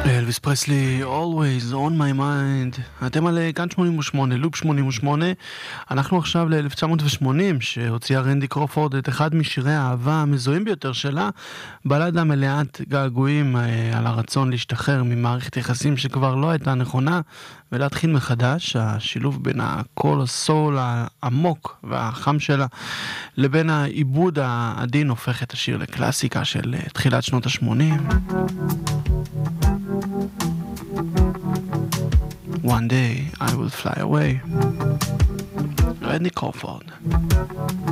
אלוויס פרסלי, Always on my mind. אתם על כאן 88, לופ 88. אנחנו עכשיו ל-1980, שהוציאה רנדי קרופורד את אחד משירי האהבה המזוהים ביותר שלה, בלדה מלאת געגועים על הרצון להשתחרר ממערכת יחסים שכבר לא הייתה נכונה, ולהתחיל מחדש. השילוב בין הקול הסול העמוק והחם שלה, לבין העיבוד העדין, הופך את השיר לקלאסיקה של תחילת שנות ה-80. One day I will fly away. Randy Crawford.